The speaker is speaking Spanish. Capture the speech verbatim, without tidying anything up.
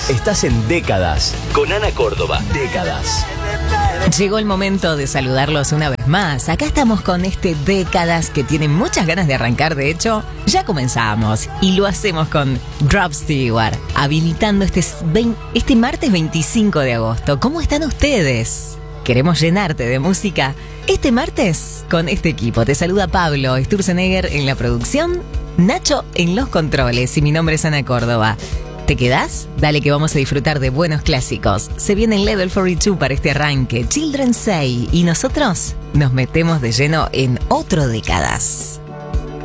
Estás en Décadas con Ana Córdoba. Décadas. Llegó el momento de saludarlos una vez más. Acá estamos con este Décadas que tiene muchas ganas de arrancar. De hecho, ya comenzamos y lo hacemos con Rod Stewart, habilitando este, este martes veinticinco de agosto. ¿Cómo están ustedes? Queremos llenarte de música este martes con este equipo. Te saluda Pablo Sturzenegger en la producción, Nacho en los controles y mi nombre es Ana Córdoba. ¿Te quedás? Dale que vamos a disfrutar de buenos clásicos. Se viene el Level cuarenta y dos para este arranque, Children Say, y nosotros nos metemos de lleno en otro Décadas.